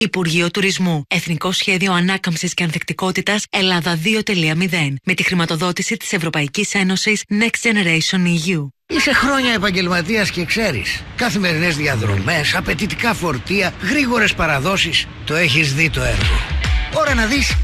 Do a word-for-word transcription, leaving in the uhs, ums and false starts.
Υπουργείο Τουρισμού. Εθνικό Σχέδιο Ανάκαμψης και Ανθεκτικότητας Ελλάδα δύο κόμμα μηδέν. Με τη χρηματοδότηση της Ευρωπαϊκής Ένωσης Next Generation ι γιου. Είσαι χρόνια επαγγελματίας και ξέρεις. Καθημερινές διαδρομές, απαιτητικά φορτία, γρήγορες παραδόσεις. Το έχεις δει το έργο. Ώρα να δεις